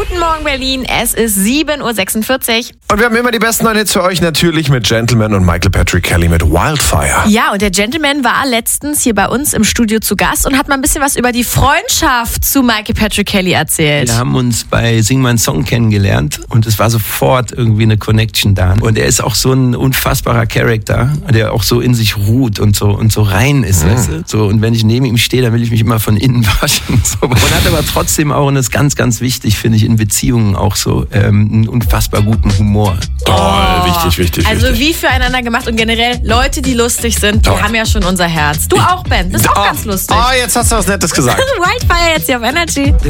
Guten Morgen Berlin, es ist 7.46 Uhr. Und wir haben immer die besten neuen Hits für euch, natürlich mit Gentleman und Michael Patrick Kelly mit Wildfire. Ja, und der Gentleman war letztens hier bei uns im Studio zu Gast und hat mal ein bisschen was über die Freundschaft zu Michael Patrick Kelly erzählt. Wir haben uns bei Sing Mein Song kennengelernt und es war sofort irgendwie eine Connection da. Und er ist auch so ein unfassbarer Charakter, der auch so in sich ruht und so rein ist. Weißt du? So, und wenn ich neben ihm stehe, dann will ich mich immer von innen waschen. So. Und hat aber trotzdem auch, und das ist ganz, ganz wichtig, finde ich, in Beziehungen auch so, einen unfassbar guten Humor. Toll, wichtig. Also wie füreinander gemacht und generell Leute, die lustig sind, die haben ja schon unser Herz. Du auch, Ben, bist auch ganz lustig. Jetzt hast du was Nettes gesagt. Wildfire jetzt hier auf Energy.